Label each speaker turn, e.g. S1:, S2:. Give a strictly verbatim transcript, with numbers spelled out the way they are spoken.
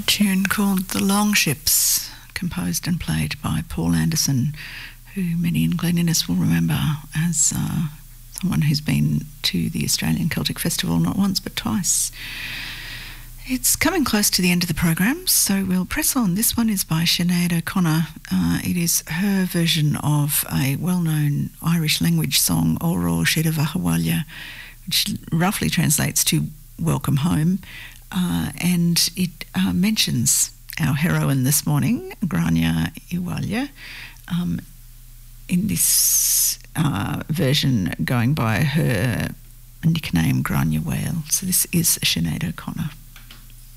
S1: tune called The Long Ships, composed and played by Paul Anderson, who many in Glen Innes will remember as uh, someone who's been to the Australian Celtic Festival not once but twice. It's coming close to the end of the program, so we'll press on. This one is by Sinead O'Connor. Uh, it is her version of a well-known Irish language song, Oro Shedavahawalya, which roughly translates to Welcome Home, uh, and it uh, mentions our heroine this morning, Grania Iwalya, um, in this uh, version going by her nickname Grania Whale. So this is Sinead O'Connor.